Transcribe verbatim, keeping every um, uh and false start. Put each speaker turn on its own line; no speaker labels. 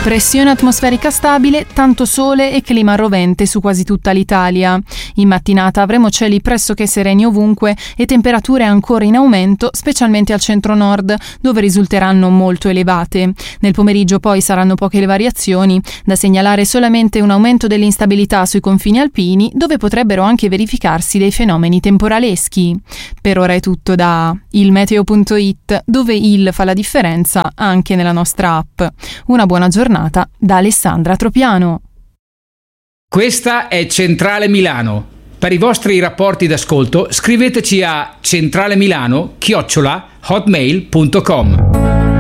Pressione atmosferica stabile, tanto sole e clima rovente su quasi tutta l'Italia. In mattinata avremo cieli pressoché sereni ovunque e temperature ancora in aumento, specialmente al centro-nord, dove risulteranno molto elevate. Nel pomeriggio poi saranno poche le variazioni, da segnalare solamente un aumento dell'instabilità sui confini alpini, dove potrebbero anche verificarsi dei fenomeni temporaleschi. Per ora è tutto da il meteo punto it, dove il fa la differenza anche nella nostra app. Una buona giornata da Alessandra Tropiano.
Questa è Centrale Milano. Per i vostri rapporti d'ascolto scriveteci a centralemilano chiocciola hotmail punto com.